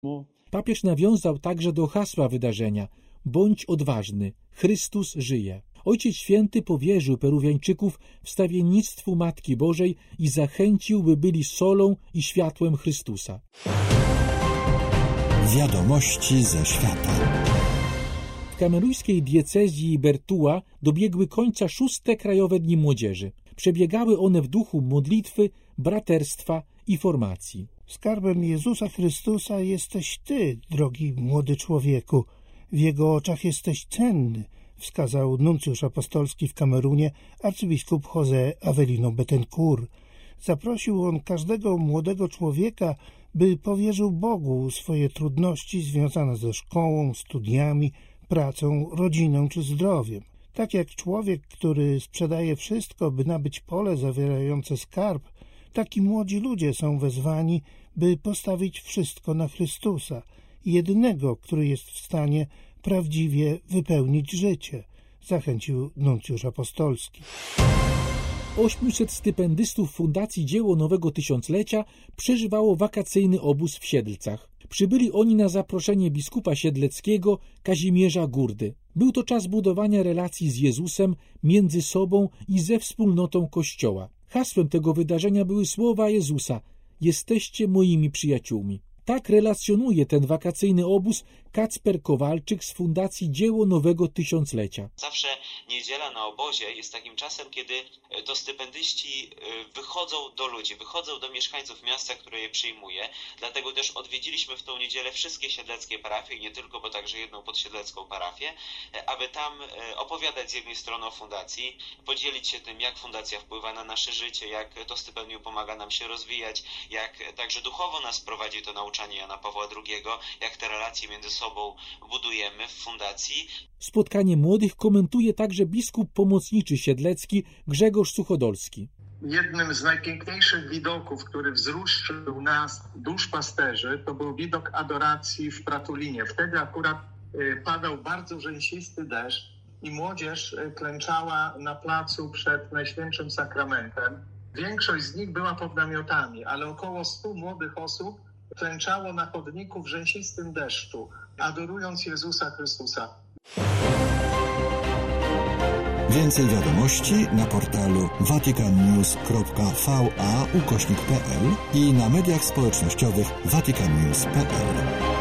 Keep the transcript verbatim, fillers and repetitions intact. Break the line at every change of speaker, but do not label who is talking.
Papież nawiązał także do hasła wydarzenia: bądź odważny, Chrystus żyje. Ojciec Święty powierzył Peruwiańczyków wstawiennictwu Matki Bożej i zachęcił, by byli solą i światłem Chrystusa.
Wiadomości ze świata.
W kamerujskiej diecezji Bertua dobiegły końca szóste Krajowe Dni Młodzieży. Przebiegały one w duchu modlitwy, braterstwa i formacji.
Skarbem Jezusa Chrystusa jesteś Ty, drogi młody człowieku. W Jego oczach jesteś cenny, wskazał nuncjusz apostolski w Kamerunie arcybiskup José Avelino Betancourt. Zaprosił on każdego młodego człowieka, by powierzył Bogu swoje trudności związane ze szkołą, studiami, pracą, rodziną czy zdrowiem. Tak jak człowiek, który sprzedaje wszystko, by nabyć pole zawierające skarb, taki młodzi ludzie są wezwani, by postawić wszystko na Chrystusa, jedynego, który jest w stanie prawdziwie wypełnić życie, zachęcił nuncjusz apostolski.
ośmiuset stypendystów Fundacji Dzieło Nowego Tysiąclecia przeżywało wakacyjny obóz w Siedlcach. Przybyli oni na zaproszenie biskupa siedleckiego Kazimierza Gurdy. Był to czas budowania relacji z Jezusem, między sobą i ze wspólnotą Kościoła. Hasłem tego wydarzenia były słowa Jezusa: jesteście moimi przyjaciółmi. Tak relacjonuje ten wakacyjny obóz Kacper Kowalczyk z Fundacji Dzieło Nowego Tysiąclecia.
Zawsze niedziela na obozie jest takim czasem, kiedy to stypendyści wychodzą do ludzi, wychodzą do mieszkańców miasta, które je przyjmuje. Dlatego też odwiedziliśmy w tą niedzielę wszystkie siedleckie parafie, i nie tylko, bo także jedną podsiedlecką parafię, aby tam opowiadać z jednej strony o fundacji, podzielić się tym, jak fundacja wpływa na nasze życie, jak to stypendium pomaga nam się rozwijać, jak także duchowo nas prowadzi to nauczanie Jana Pawła drugiego, jak te relacje między sobą budujemy w fundacji.
Spotkanie młodych komentuje także biskup pomocniczy siedlecki Grzegorz Suchodolski.
Jednym z najpiękniejszych widoków, który wzruszył nas, duszpasterzy, to był widok adoracji w Pratulinie. Wtedy akurat padał bardzo rzęsisty deszcz i młodzież klęczała na placu przed Najświętszym Sakramentem. Większość z nich była pod namiotami, ale około stu młodych osób klęczało na chodniku w rzęsistym deszczu, adorując Jezusa Chrystusa.
Więcej wiadomości na portalu vaticannews kropka va ukośnik p l i na mediach społecznościowych vaticannews kropka p l.